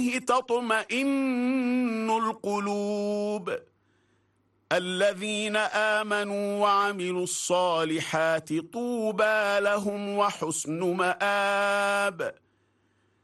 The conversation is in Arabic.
تطمئن القلوب. الذين آمنوا وعملوا الصالحات طوبى لهم وحسن مآب.